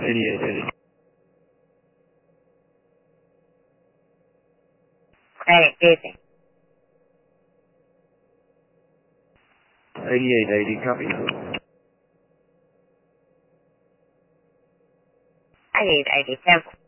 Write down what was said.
8880. Credit busy. 8880, copy. I need 87.